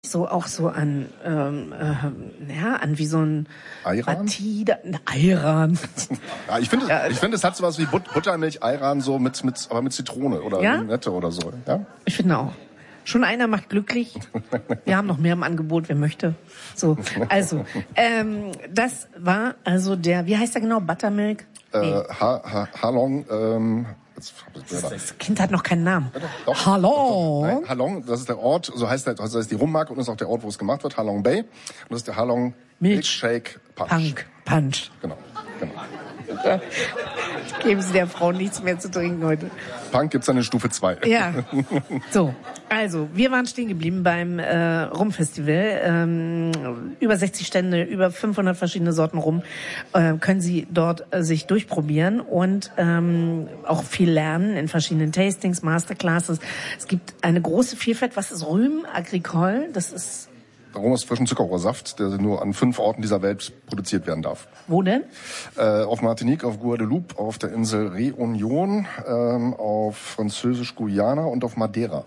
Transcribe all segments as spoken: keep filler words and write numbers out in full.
so auch so an ähm, äh, ja an wie so ein Ayran? Batida, Ayran. Ja, ich finde, ja, ich finde, es hat sowas wie But- Buttermilch, Ayran so mit mit aber mit Zitrone oder ja? Limette oder so. Ja? Ich finde auch. Schon einer macht glücklich. Wir haben noch mehr im Angebot, wer möchte. So, also ähm, das war also der, wie heißt der genau, Buttermilk? Nee. Äh, ha, ha, Halong. Ähm, jetzt, das, das Kind hat noch keinen Namen. Ja, doch, doch, Halong. Nein, Halong, das ist der Ort, so heißt der, das heißt die Rummarke und das ist auch der Ort, wo es gemacht wird, Halong Bay. Und das ist der Halong Milkshake Punch. Punk. Punch. Genau, genau. Geben Sie der Frau nichts mehr zu trinken heute. Punk gibt's dann in Stufe zwei. Ja. So, also, wir waren stehen geblieben beim äh, Rumfestival. Ähm, über sechzig Stände, über fünfhundert verschiedene Sorten Rum äh, können Sie dort äh, sich durchprobieren und ähm, auch viel lernen in verschiedenen Tastings, Masterclasses. Es gibt eine große Vielfalt. Was ist Rhum Agricole? Das ist Rum aus frischem Zuckerrohrsaft, der nur an fünf Orten dieser Welt produziert werden darf. Wo denn? Äh, auf Martinique, auf Guadeloupe, auf der Insel Réunion, ähm, auf Französisch-Guyana und auf Madeira.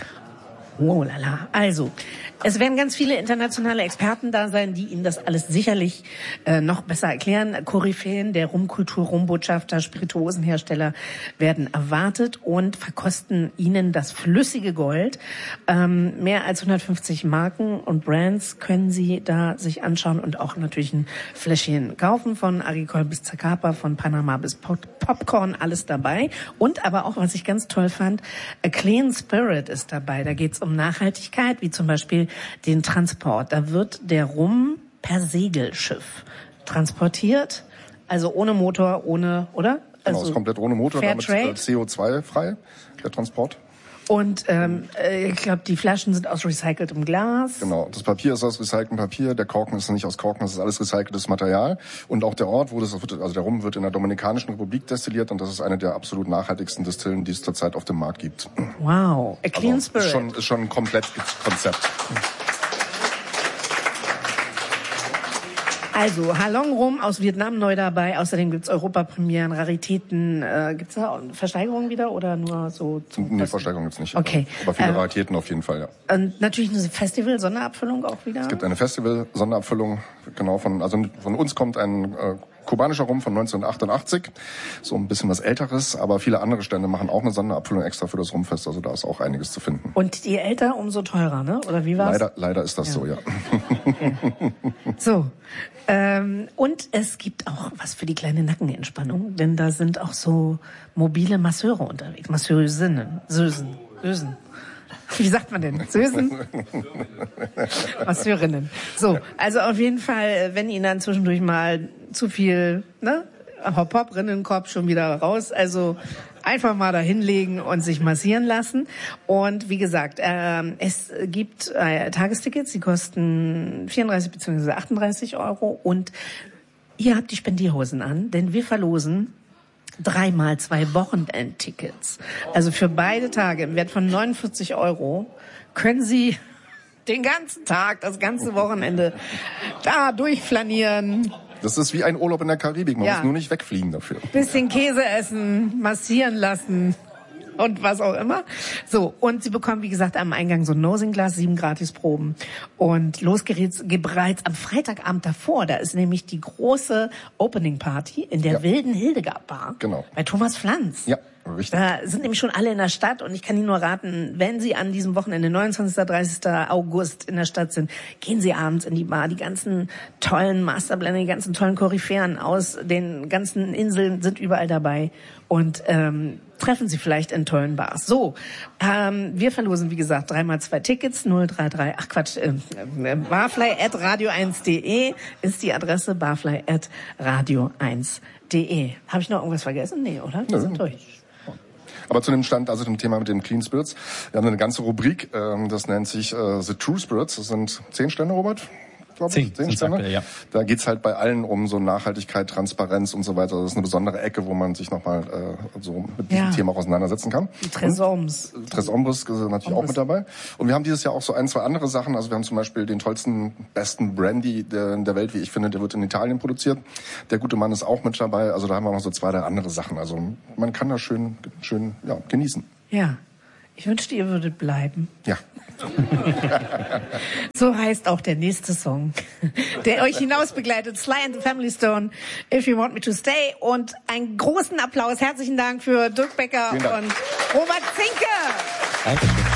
Oh lala. Also, es werden ganz viele internationale Experten da sein, die Ihnen das alles sicherlich äh, noch besser erklären. Koryphäen der Rumkultur, Rumbotschafter, Spirituosenhersteller werden erwartet und verkosten Ihnen das flüssige Gold. Ähm, mehr als hundertfünfzig Marken und Brands können Sie da sich anschauen und auch natürlich ein Fläschchen kaufen, von Agricole bis Zacapa, von Panama bis Pop- Popcorn, alles dabei. Und aber auch, was ich ganz toll fand, A Clean Spirit ist dabei. Da geht's um Nachhaltigkeit, wie zum Beispiel den Transport. Da wird der Rum per Segelschiff transportiert, also ohne Motor, ohne, oder? Genau, Also ist komplett ohne Motor, damit äh, C O zwei frei, der Transport. Und ähm, ich glaube, die Flaschen sind aus recyceltem Glas. Genau, das Papier ist aus recyceltem Papier, der Korken ist nicht aus Korken, das ist alles recyceltes Material. Und auch der Ort, wo das, also der Rum wird in der Dominikanischen Republik destilliert und das ist eine der absolut nachhaltigsten Distillen, die es zurzeit auf dem Markt gibt. Wow, A Clean also, Spirit. Ist schon, ist schon ein komplettes Konzept. Also, Halong Rum aus Vietnam neu dabei. Außerdem gibt's Europapremieren, Raritäten. Äh, gibt's da Versteigerungen wieder oder nur so? Nee, Versteigerung gibt's nicht. Okay. Aber viele äh, Raritäten auf jeden Fall, ja. Und natürlich eine Festival-Sonderabfüllung auch wieder? Es gibt eine Festival-Sonderabfüllung, genau von, also von uns kommt ein äh, kubanischer Rum von neunzehnhundertachtundachtzig, so ein bisschen was Älteres, aber viele andere Stände machen auch eine Sonderabfüllung extra für das Rumfest, also da ist auch einiges zu finden. Und je älter, umso teurer, ne? Oder wie war's? Leider, leider ist das ja. so, ja. Okay. So, ähm, und es gibt auch was für die kleine Nackenentspannung, denn da sind auch so mobile Masseure unterwegs, Masseurinnen, Sösen, Sösen. Wie sagt man denn? Sösen? Masseurinnen. So, also auf jeden Fall, wenn Ihnen dann zwischendurch mal zu viel, ne? Hopp, hopp, Rinnenkorb schon wieder raus. Also einfach mal da hinlegen und sich massieren lassen. Und wie gesagt, ähm, es gibt äh, Tagestickets, die kosten vierunddreißig bzw. achtunddreißig Euro. Und ihr habt die Spendierhosen an, denn wir verlosen dreimal zwei Wochenendtickets. Also für beide Tage im Wert von neunundvierzig Euro können Sie den ganzen Tag, das ganze Wochenende da durchflanieren. Das ist wie ein Urlaub in der Karibik, man ja. muss nur nicht wegfliegen dafür. Bisschen Käse essen, massieren lassen und was auch immer. So, und Sie bekommen, wie gesagt, am Eingang so ein Nosing-Glas, sieben Gratisproben. Und los geht's bereits am Freitagabend davor. Da ist nämlich die große Opening-Party in der ja. wilden Hildegard-Bar. Genau. Bei Thomas Pflanz. Ja, richtig. Da sind nämlich schon alle in der Stadt und ich kann Ihnen nur raten, wenn Sie an diesem Wochenende, neunundzwanzigsten dreißigsten August in der Stadt sind, gehen Sie abends in die Bar. Die ganzen tollen Masterblender, die ganzen tollen Koryphäen aus den ganzen Inseln sind überall dabei und ähm, treffen Sie vielleicht in tollen Bars. So, ähm, wir verlosen, wie gesagt, dreimal zwei Tickets, null drei drei, ach Quatsch, äh, äh, barfly at radio eins punkt de ist die Adresse, barfly at radio eins punkt de. Habe ich noch irgendwas vergessen? Nee, oder? Wir Nö. sind durch. Aber zu dem Stand, also dem Thema mit den Clean Spirits, wir haben eine ganze Rubrik, ähm, das nennt sich äh, The True Spirits. Das sind zehn Stände, Robert? Glaube ich. Zehn, zehn Stände. Aktuell, ja. Da geht's halt bei allen um so Nachhaltigkeit, Transparenz und so weiter. Das ist eine besondere Ecke, wo man sich nochmal äh, so mit diesem Ja. Thema auseinandersetzen kann. Die Tresoms. Tres Ombres ist natürlich Ombres. auch mit dabei. Und wir haben dieses Jahr auch so ein, zwei andere Sachen. Also wir haben zum Beispiel den tollsten, besten Brandy der, der Welt, wie ich finde. Der wird in Italien produziert. Der gute Mann ist auch mit dabei. Also da haben wir noch so zwei, drei andere Sachen. Also man kann das schön, schön ja, genießen. Ja. Ich wünschte, ihr würdet bleiben. Ja. So heißt auch der nächste Song, der euch hinaus begleitet. Sly and the Family Stone, If You Want Me to Stay. Und einen großen Applaus. Herzlichen Dank für Dirk Becker und Robert Zinke. Dankeschön.